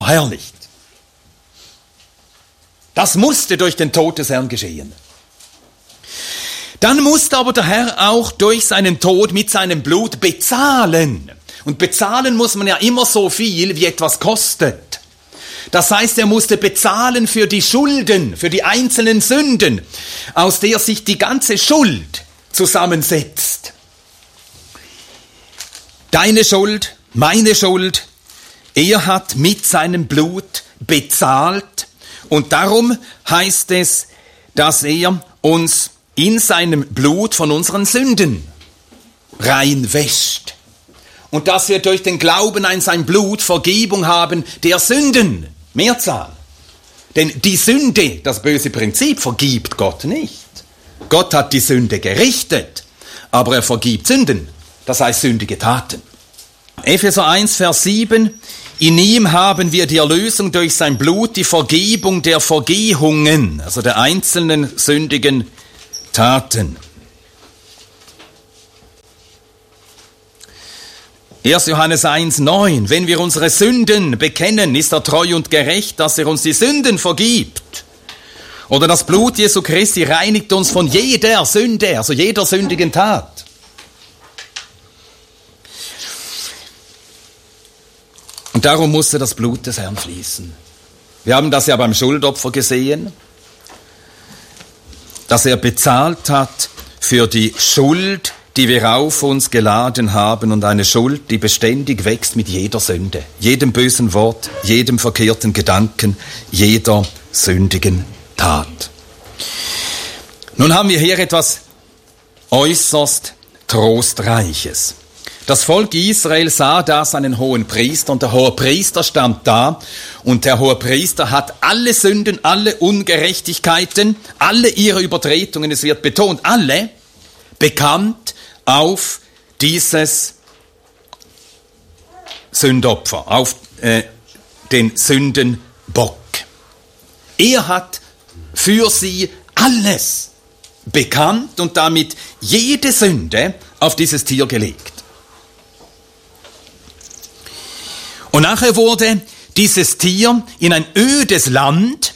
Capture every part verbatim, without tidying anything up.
verherrlicht. Das musste durch den Tod des Herrn geschehen. Dann musste aber der Herr auch durch seinen Tod mit seinem Blut bezahlen. Und bezahlen muss man ja immer so viel, wie etwas kostet. Das heißt, er musste bezahlen für die Schulden, für die einzelnen Sünden, aus der sich die ganze Schuld zusammensetzt. Deine Schuld, meine Schuld, er hat mit seinem Blut bezahlt. Und darum heißt es, dass er uns in seinem Blut von unseren Sünden reinwäscht. Und dass wir durch den Glauben an sein Blut Vergebung haben der Sünden. Mehrzahl. Denn die Sünde, das böse Prinzip, vergibt Gott nicht. Gott hat die Sünde gerichtet, aber er vergibt Sünden, das heißt sündige Taten. Epheser eins, Vers sieben. In ihm haben wir die Erlösung durch sein Blut, die Vergebung der Vergehungen, also der einzelnen sündigen Taten. erster Johannes eins, neun. Wenn wir unsere Sünden bekennen, ist er treu und gerecht, dass er uns die Sünden vergibt. Oder das Blut Jesu Christi reinigt uns von jeder Sünde, also jeder sündigen Tat. Und darum musste das Blut des Herrn fließen. Wir haben das ja beim Schuldopfer gesehen, dass er bezahlt hat für die Schuld, die wir auf uns geladen haben, und eine Schuld, die beständig wächst mit jeder Sünde, jedem bösen Wort, jedem verkehrten Gedanken, jeder sündigen Tat. Nun haben wir hier etwas äußerst Trostreiches. Das Volk Israel sah da seinen hohen Priester, und der hohe Priester stand da, und der hohe Priester hat alle Sünden, alle Ungerechtigkeiten, alle ihre Übertretungen, es wird betont, alle bekannt auf dieses Sündopfer, auf äh, den Sündenbock. Er hat für sie alles bekannt und damit jede Sünde auf dieses Tier gelegt. Und nachher wurde dieses Tier in ein ödes Land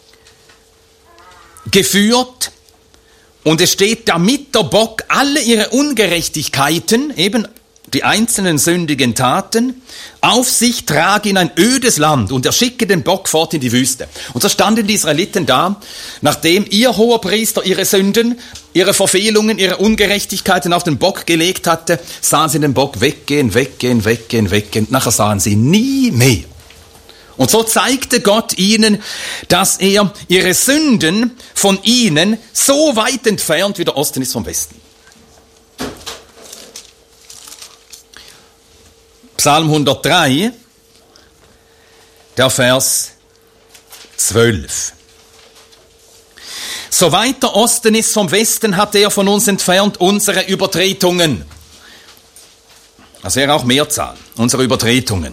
geführt, und es steht, damit der Bock alle ihre Ungerechtigkeiten, eben die einzelnen sündigen Taten, auf sich trage in ein ödes Land, und er schicke den Bock fort in die Wüste. Und so standen die Israeliten da, nachdem ihr Hoherpriester ihre Sünden, ihre Verfehlungen, ihre Ungerechtigkeiten auf den Bock gelegt hatte, sahen sie den Bock weggehen, weggehen, weggehen, weggehen. Nachher sahen sie nie mehr. Und so zeigte Gott ihnen, dass er ihre Sünden von ihnen so weit entfernt, wie der Osten ist vom Westen. Psalm hundertdrei, der Vers zwölf. So weit der Osten ist vom Westen, hat er von uns entfernt unsere Übertretungen. Also er auch Mehrzahl, unsere Übertretungen.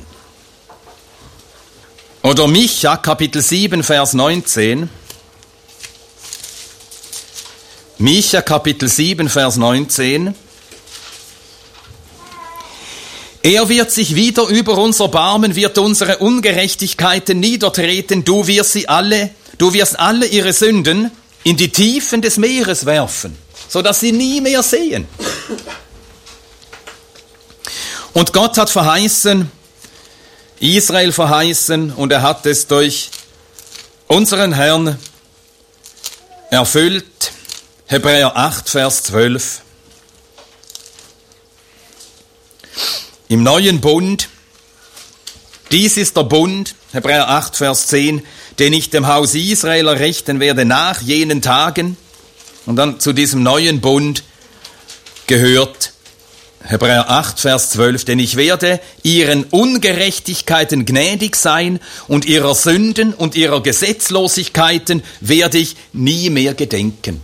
Oder Micha, Kapitel sieben, Vers neunzehn. Micha, Kapitel sieben, Vers neunzehn. Er wird sich wieder über uns erbarmen, wird unsere Ungerechtigkeiten niedertreten, du wirst sie alle, du wirst alle ihre Sünden in die Tiefen des Meeres werfen, sodass sie nie mehr sehen. Und Gott hat verheißen, Israel verheißen, und er hat es durch unseren Herrn erfüllt. Hebräer acht, Vers zwölf. Im neuen Bund, dies ist der Bund, Hebräer acht, Vers zehn, den ich dem Haus Israel errichten werde nach jenen Tagen. Und dann zu diesem neuen Bund gehört Hebräer acht, Vers zwölf, denn ich werde ihren Ungerechtigkeiten gnädig sein, und ihrer Sünden und ihrer Gesetzlosigkeiten werde ich nie mehr gedenken.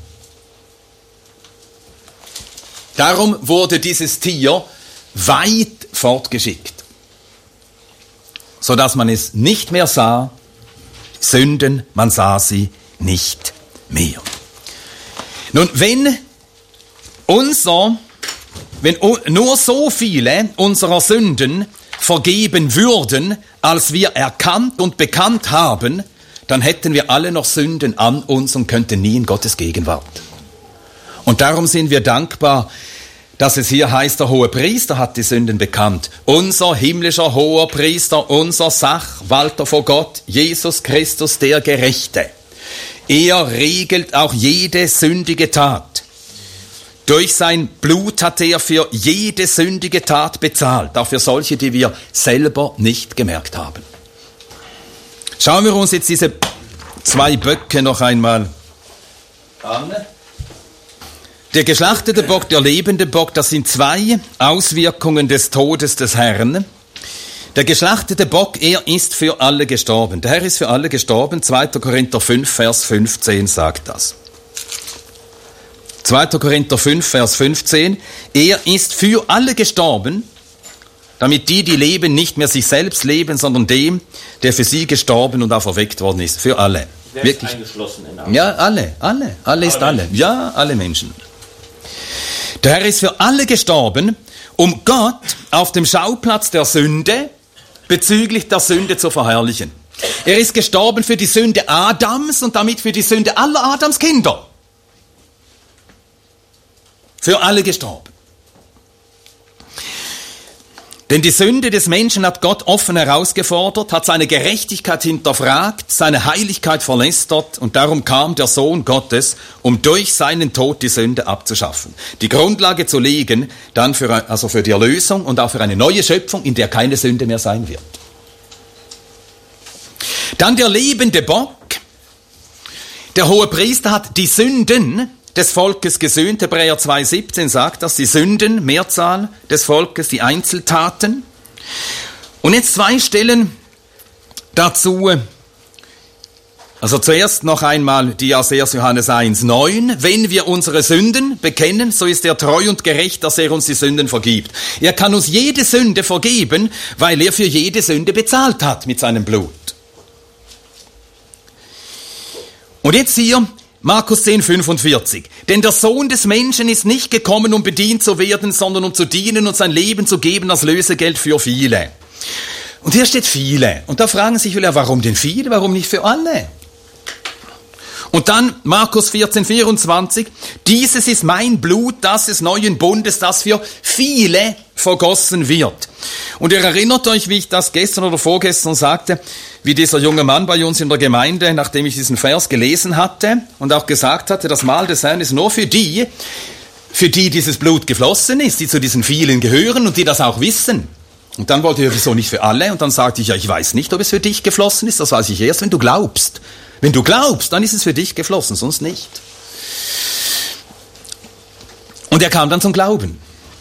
Darum wurde dieses Tier weit fortgeschickt, sodass man es nicht mehr sah, Sünden, man sah sie nicht mehr. Nun, wenn unser Wenn nur so viele unserer Sünden vergeben würden, als wir erkannt und bekannt haben, dann hätten wir alle noch Sünden an uns und könnten nie in Gottes Gegenwart. Und darum sind wir dankbar, dass es hier heißt, der hohe Priester hat die Sünden bekannt. Unser himmlischer hoher Priester, unser Sachwalter vor Gott, Jesus Christus, der Gerechte. Er regelt auch jede sündige Tat. Durch sein Blut hat er für jede sündige Tat bezahlt, auch für solche, die wir selber nicht gemerkt haben. Schauen wir uns jetzt diese zwei Böcke noch einmal an. Der geschlachtete Bock, der lebende Bock, das sind zwei Auswirkungen des Todes des Herrn. Der geschlachtete Bock, er ist für alle gestorben. Der Herr ist für alle gestorben. zweiter Korinther fünf, Vers fünfzehn sagt das. zweiter Korinther fünf, Vers fünfzehn. Er ist für alle gestorben, damit die, die leben, nicht mehr sich selbst leben, sondern dem, der für sie gestorben und auferweckt worden ist. Für alle. Wer ist eingeschlossen in alle? Ja, alle, alle. Alle ist alle. Ja, alle Menschen. Der Herr ist für alle gestorben, um Gott auf dem Schauplatz der Sünde bezüglich der Sünde zu verherrlichen. Er ist gestorben für die Sünde Adams und damit für die Sünde aller Adams Kinder. Für alle gestorben. Denn die Sünde des Menschen hat Gott offen herausgefordert, hat seine Gerechtigkeit hinterfragt, seine Heiligkeit verlästert und darum kam der Sohn Gottes, um durch seinen Tod die Sünde abzuschaffen. Die Grundlage zu legen, dann für, also für die Erlösung und auch für eine neue Schöpfung, in der keine Sünde mehr sein wird. Dann der lebende Bock. Der hohe Priester hat die Sünden des Volkes gesühnt. Hebräer zwei siebzehn sagt das, die Sünden, Mehrzahl des Volkes, die Einzeltaten. Und jetzt zwei Stellen dazu. Also zuerst noch einmal die aus erster Johannes eins neun. Wenn wir unsere Sünden bekennen, so ist er treu und gerecht, dass er uns die Sünden vergibt. Er kann uns jede Sünde vergeben, weil er für jede Sünde bezahlt hat mit seinem Blut. Und jetzt hier Markus zehn fünfundvierzig. Denn der Sohn des Menschen ist nicht gekommen, um bedient zu werden, sondern um zu dienen und sein Leben zu geben als Lösegeld für viele. Und hier steht viele. Und da fragen sich viele, warum denn viele? Warum nicht für alle? Und dann Markus vierzehn vierundzwanzig. Dieses ist mein Blut, das des neuen Bundes, das für viele vergossen wird. Und ihr erinnert euch, wie ich das gestern oder vorgestern sagte, wie dieser junge Mann bei uns in der Gemeinde, nachdem ich diesen Vers gelesen hatte und auch gesagt hatte, das Mahl des Herrn ist nur für die, für die dieses Blut geflossen ist, die zu diesen vielen gehören und die das auch wissen. Und dann wollte ich, wieso nicht für alle? Und dann sagte ich, ja, ich weiß nicht, ob es für dich geflossen ist, das weiß ich erst, wenn du glaubst. Wenn du glaubst, dann ist es für dich geflossen, sonst nicht. Und er kam dann zum Glauben.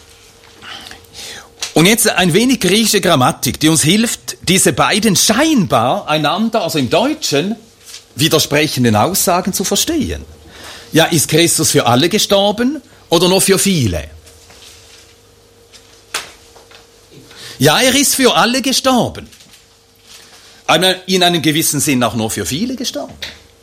Und jetzt ein wenig griechische Grammatik, die uns hilft, diese beiden scheinbar einander, also im Deutschen, widersprechenden Aussagen zu verstehen. Ja, ist Christus für alle gestorben oder nur für viele? Ja, er ist für alle gestorben. Aber in einem gewissen Sinn auch nur für viele gestorben.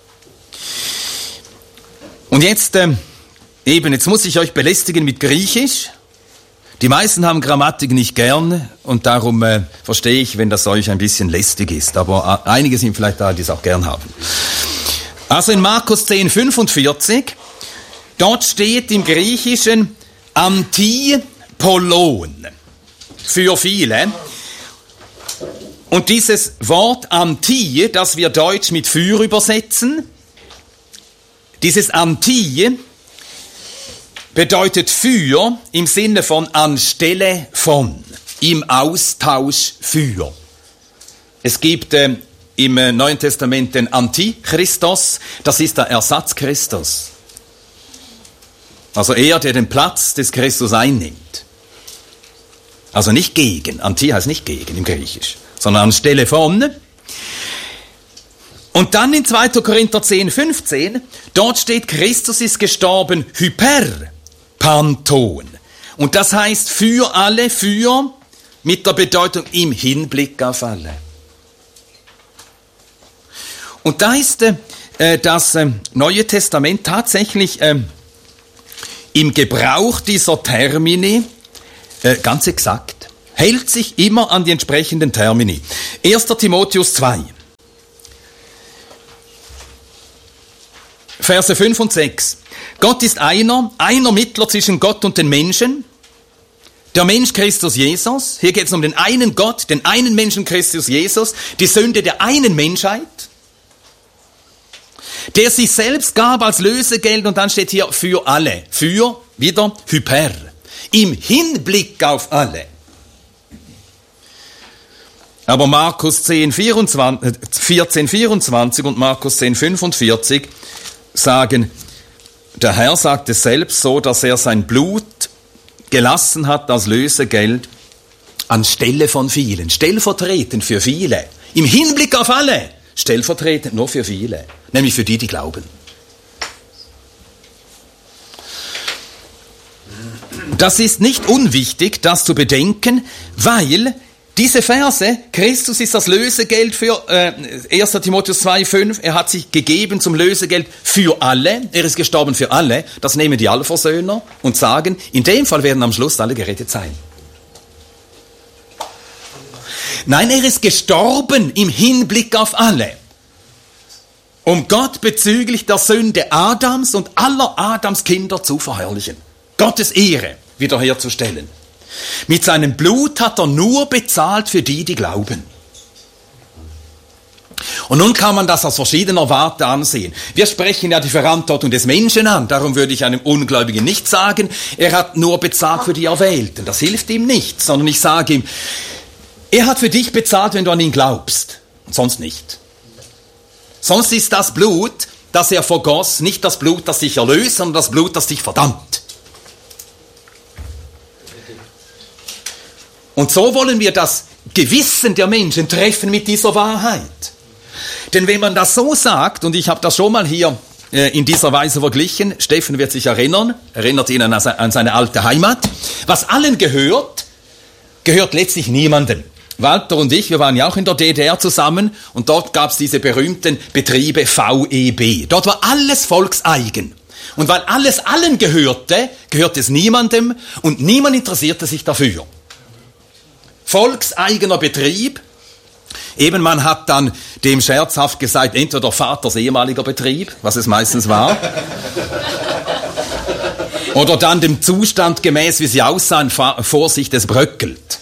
Und jetzt, ähm, eben, jetzt muss ich euch belästigen mit Griechisch. Die meisten haben Grammatik nicht gern und darum äh, verstehe ich, wenn das euch ein bisschen lästig ist. Aber äh, einige sind vielleicht da, die es auch gern haben. Also in Markus zehn fünfundvierzig, dort steht im Griechischen Antipolon für viele. Und dieses Wort Anti, das wir deutsch mit für übersetzen, dieses Anti bedeutet für im Sinne von anstelle von, im Austausch für. Es gibt äh, im äh, Neuen Testament den Antichristos, das ist der Ersatz Christus. Also er, der den Platz des Christus einnimmt. Also nicht gegen, Anti heißt nicht gegen im Griechisch, sondern anstelle von. Und dann in zweiter Korinther zehn fünfzehn, dort steht, Christus ist gestorben hyperpanton. Und das heißt für alle, für, mit der Bedeutung im Hinblick auf alle. Und da ist äh, das äh, Neue Testament tatsächlich äh, im Gebrauch dieser Termini äh, ganz exakt. Hält sich immer an die entsprechenden Termini. erster Timotheus zwei. Verse fünf und sechs. Gott ist einer, einer Mittler zwischen Gott und den Menschen. Der Mensch Christus Jesus. Hier geht es um den einen Gott, den einen Menschen Christus Jesus. Die Sünde der einen Menschheit. Der sich selbst gab als Lösegeld, und dann steht hier für alle. Für, wieder, hyper. Im Hinblick auf alle. Aber Markus zehn, vierundzwanzig, vierzehn, vierundzwanzig und Markus zehn, fünfundvierzig sagen, der Herr sagt es selbst so, dass er sein Blut gelassen hat als Lösegeld anstelle von vielen, stellvertretend für viele, im Hinblick auf alle, stellvertretend nur für viele, nämlich für die, die glauben. Das ist nicht unwichtig, das zu bedenken, weil diese Verse, Christus ist das Lösegeld für äh, erster Timotheus zwei, fünf, er hat sich gegeben zum Lösegeld für alle, er ist gestorben für alle, das nehmen die Allversöhner und sagen, in dem Fall werden am Schluss alle gerettet sein. Nein, er ist gestorben im Hinblick auf alle, um Gott bezüglich der Sünde Adams und aller Adams Kinder zu verherrlichen, Gottes Ehre wiederherzustellen. Mit seinem Blut hat er nur bezahlt für die, die glauben. Und nun kann man das aus verschiedener Warte ansehen. Wir sprechen ja die Verantwortung des Menschen an, darum würde ich einem Ungläubigen nicht sagen, er hat nur bezahlt für die Erwählten. Das hilft ihm nicht, sondern ich sage ihm, er hat für dich bezahlt, wenn du an ihn glaubst, und sonst nicht. Sonst ist das Blut, das er vergoss, nicht das Blut, das dich erlöst, sondern das Blut, das dich verdammt. Und so wollen wir das Gewissen der Menschen treffen mit dieser Wahrheit. Denn wenn man das so sagt, und ich habe das schon mal hier äh, in dieser Weise verglichen, Steffen wird sich erinnern, erinnert ihn an, an seine alte Heimat, was allen gehört, gehört letztlich niemandem. Walter und ich, wir waren ja auch in der D D R zusammen und dort gab es diese berühmten Betriebe V E B. Dort war alles volkseigen. Und weil alles allen gehörte, gehörte es niemandem und niemand interessierte sich dafür. Volkseigener Betrieb. Eben, man hat dann dem scherzhaft gesagt, entweder Vaters ehemaliger Betrieb, was es meistens war, oder dann dem Zustand gemäß, wie sie aussahen, Vorsicht, es bröckelt.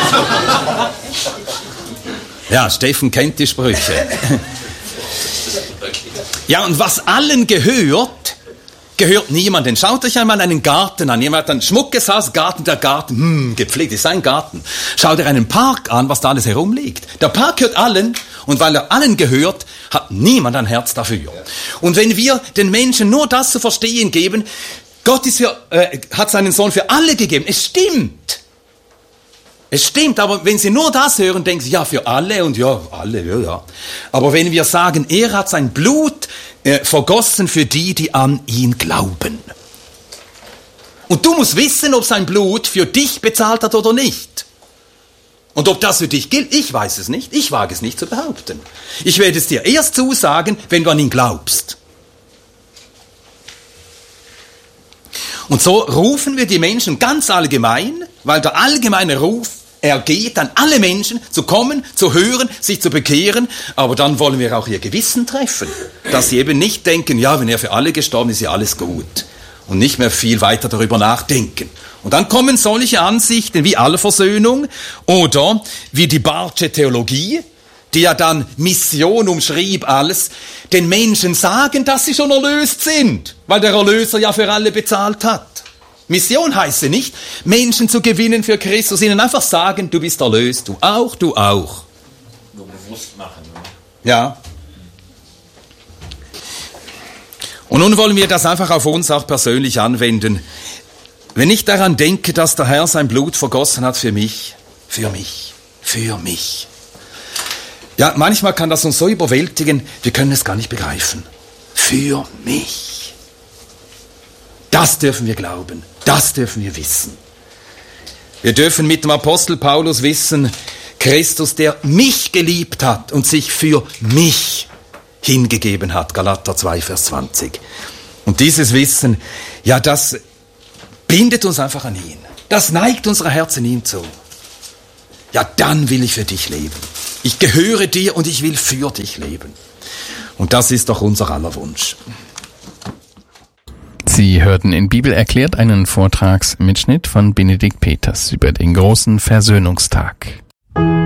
Ja, Steffen kennt die Sprüche. Ja, und was allen gehört, gehört niemandem. Schaut euch einmal einen Garten an. Jemand hat ein schmuckes Haus, Garten, der Garten, hm, gepflegt ist sein Garten. Schaut euch einen Park an, was da alles herumliegt. Der Park gehört allen und weil er allen gehört, hat niemand ein Herz dafür. Und wenn wir den Menschen nur das zu verstehen geben, Gott ist für, äh, hat seinen Sohn für alle gegeben. Es stimmt. Es stimmt, aber wenn sie nur das hören, denken sie, ja, für alle und ja, alle, ja, ja. Aber wenn wir sagen, er hat sein Blut äh, vergossen für die, die an ihn glauben. Und du musst wissen, ob sein Blut für dich bezahlt hat oder nicht. Und ob das für dich gilt, ich weiß es nicht, ich wage es nicht zu behaupten. Ich werde es dir erst zusagen, wenn du an ihn glaubst. Und so rufen wir die Menschen ganz allgemein, weil der allgemeine Ruf ergeht an alle Menschen, zu kommen, zu hören, sich zu bekehren, aber dann wollen wir auch ihr Gewissen treffen, dass sie eben nicht denken, ja, wenn er für alle gestorben ist, ist ja alles gut und nicht mehr viel weiter darüber nachdenken. Und dann kommen solche Ansichten wie Allversöhnung oder wie die Barthsche Theologie, die ja dann Mission umschrieb als, den Menschen sagen, dass sie schon erlöst sind, weil der Erlöser ja für alle bezahlt hat. Mission heißt nicht, Menschen zu gewinnen für Christus, ihnen einfach sagen, du bist erlöst, du auch, du auch. Nur bewusst machen. Ne? Ja. Und nun wollen wir das einfach auf uns auch persönlich anwenden. Wenn ich daran denke, dass der Herr sein Blut vergossen hat für mich, für mich, für mich. Ja, manchmal kann das uns so überwältigen, wir können es gar nicht begreifen. Für mich. Das dürfen wir glauben, das dürfen wir wissen. Wir dürfen mit dem Apostel Paulus wissen, Christus, der mich geliebt hat und sich für mich hingegeben hat, Galater zwei, Vers zwanzig. Und dieses Wissen, ja, das bindet uns einfach an ihn. Das neigt unsere Herzen ihm zu. ja, dann will ich für dich leben. Ich gehöre dir und ich will für dich leben. Und das ist doch unser aller Wunsch. Sie hörten in Bibel erklärt einen Vortragsmitschnitt von Benedikt Peters über den großen Versöhnungstag.